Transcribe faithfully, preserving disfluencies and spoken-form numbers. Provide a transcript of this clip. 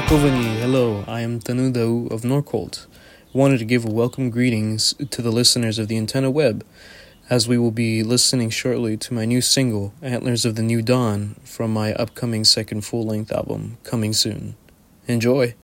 Makovani, hello, I am Tanudau of Norcolt. Wanted to give welcome greetings to the listeners of the Antenna Web, as we will be listening shortly to my new single, Antlers of the New Dawn, from my upcoming second full-length album, coming soon. Enjoy!